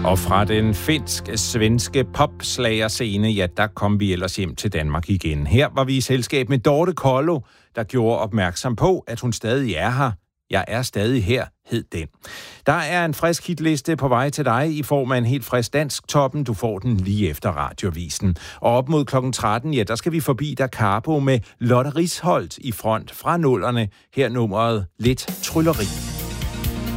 Og fra den finsk-svenske popslagerscene, ja, der kom vi ellers hjem til Danmark igen. Her var vi i selskab med Dorte Kollo, der gjorde opmærksom på, at hun stadig er her. Jeg er stadig her, hed den. Der er en frisk hitliste på vej til dig i form af en helt frisk dansk toppen. Du får den lige efter radiovisen. Og op mod klokken 13, ja, der skal vi forbi Da Capo med Lotte Risholdt i front fra nullerne. Her nummeret Lidt Trylleri.